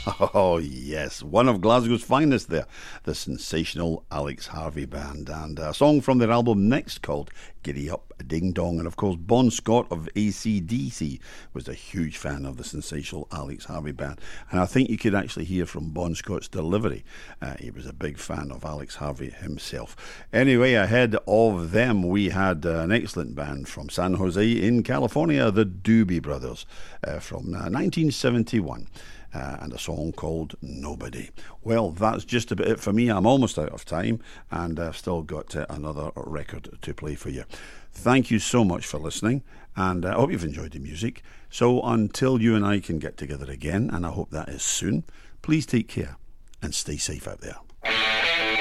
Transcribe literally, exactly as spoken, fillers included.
Oh, yes, one of Glasgow's finest there, the sensational Alex Harvey Band, and a song from their album Next called Giddy Up Ding Dong. And of course, Bon Scott of A C D C was a huge fan of the sensational Alex Harvey Band, and I think you could actually hear from Bon Scott's delivery. Uh, he was a big fan of Alex Harvey himself. Anyway, ahead of them, we had uh, an excellent band from San Jose in California, the Doobie Brothers, uh, from uh, nineteen seventy-one. Uh, and a song called Nobody. Well, that's just about it for me. I'm almost out of time, and I've still got uh, another record to play for you. Thank you so much for listening, and I hope you've enjoyed the music. So until you and I can get together again, and I hope that is soon, please take care and stay safe out there.